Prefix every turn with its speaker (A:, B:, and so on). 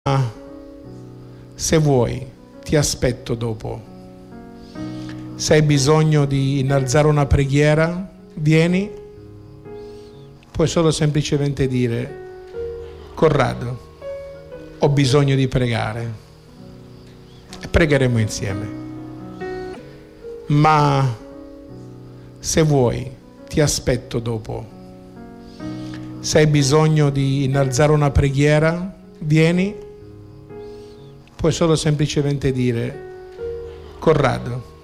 A: Se vuoi, ti aspetto dopo. Se hai bisogno di innalzare una preghiera, vieni. Puoi solo semplicemente dire: Corrado, ho bisogno di pregare. E pregheremo insieme. Ma se vuoi, ti aspetto dopo. Se hai bisogno di innalzare una preghiera, vieni. Puoi solo semplicemente dire: Corrado,